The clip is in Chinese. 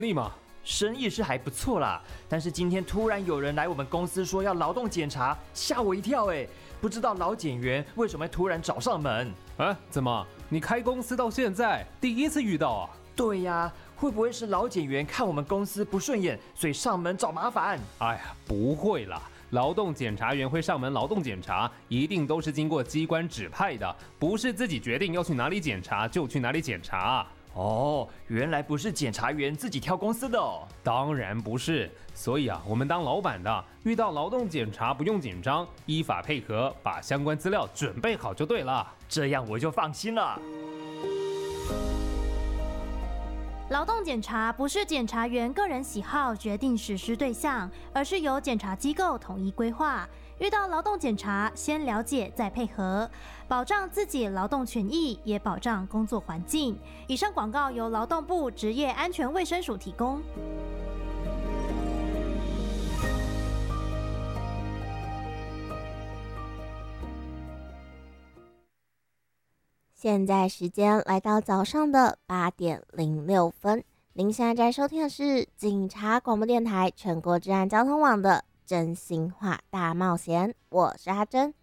利吗？ 生意是还不错啦，但是今天突然有人来我们公司说要劳动检查，吓我一跳哎！不知道劳检员为什么会突然找上门？ 怎么？你开公司到现在第一次遇到啊？ 对呀，会不会是劳检员看我们公司不顺眼，所以上门找麻烦？ 哎呀，不会啦，劳动检查员会上门劳动检查，一定都是经过机关指派的，不是自己决定要去哪里检查就去哪里检查。 哦，原来不是检察员自己挑公司的哦。 当然不是，所以我们当老板的遇到劳动检查不用紧张，依法配合，把相关资料准备好就对了。 这样我就放心了。 劳动检查不是检察员个人喜好决定实施对象，而是由检察机构统一规划。遇到劳动检查，先了解再配合，保障自己劳动权益，也保障工作环境。以上广告由劳动部职业安全卫生署提供。 现在时间来到早上的8:06，您现在在收听的是警察广播电台全国治安交通网的真心话大冒险，我是阿珍。